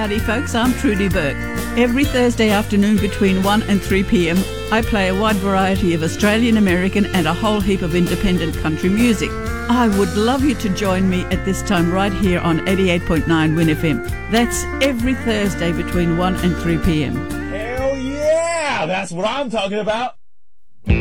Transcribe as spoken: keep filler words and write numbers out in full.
Howdy folks, I'm Trudy Burke. Every Thursday afternoon between one and three p.m. I play a wide variety of Australian, American and a whole heap of independent country music. I would love you to join me at this time right here on eighty-eight point nine Win F M. That's every Thursday between one and three p.m. Hell yeah! That's what I'm talking about.